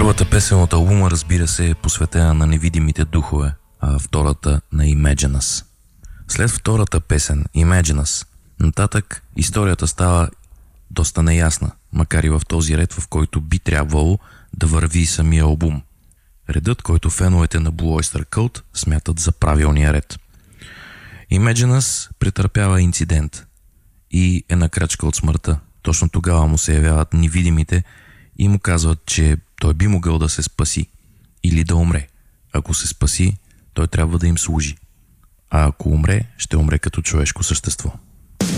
Първата песен от албума, разбира се, е посветена на невидимите духове, а втората на Imagine Us. След втората песен, Imagine Us, нататък историята става доста неясна, макар и в този ред, в който би трябвало да върви самия албум. Редът, който феновете на Blue Oyster Cult смятат за правилния ред. Imagine Us претърпява инцидент и е на крачка от смъртта. Точно тогава му се явяват невидимите и му казват, че той би могъл да се спаси или да умре. Ако се спаси, той трябва да им служи. А ако умре, ще умре като човешко същество.